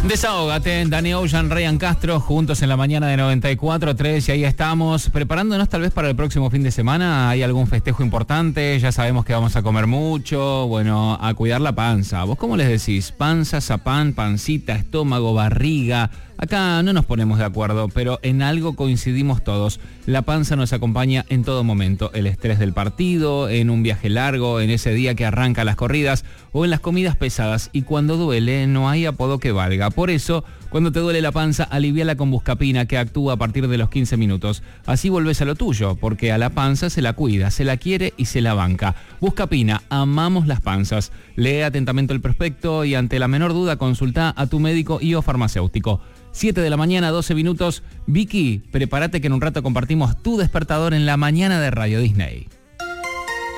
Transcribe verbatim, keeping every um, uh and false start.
Desahógate, Danny Ocean, Ryan Castro, juntos en la mañana de noventa y cuatro tres, y ahí estamos, preparándonos tal vez para el próximo fin de semana. ¿Hay algún festejo importante? Ya sabemos que vamos a comer mucho, bueno, a cuidar la panza. ¿Vos cómo les decís? Panza, zapán, pancita, estómago, barriga. Acá no nos ponemos de acuerdo, pero en algo coincidimos todos. La panza nos acompaña en todo momento. El estrés del partido, en un viaje largo, en ese día que arranca las corridas o en las comidas pesadas. Y cuando duele, no hay apodo que valga. Por eso, cuando te duele la panza, aliviala con Buscapina, que actúa a partir de los quince minutos. Así volvés a lo tuyo, porque a la panza se la cuida, se la quiere y se la banca. Buscapina, amamos las panzas. Lee atentamente el prospecto y ante la menor duda consulta a tu médico y o farmacéutico. siete de la mañana, doce minutos. Vicky, prepárate que en un rato compartimos tu despertador en la mañana de Radio Disney.